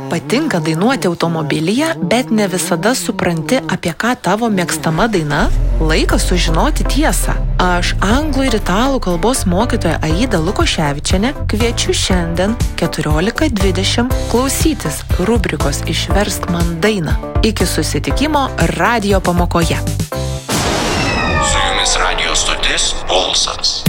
patinka dainuoti automobilyje, bet ne visada supranti, apie ką tavo mėgstama daina? Laikas sužinoti tiesą. Aš anglų ir italų kalbos mokytoja Aida Lukoševičienė kviečiu šiandien 14:20 klausytis rubrikos Išversk man dainą. Iki susitikimo radijo pamokoje. Su jumis radijo stotis Pulsas.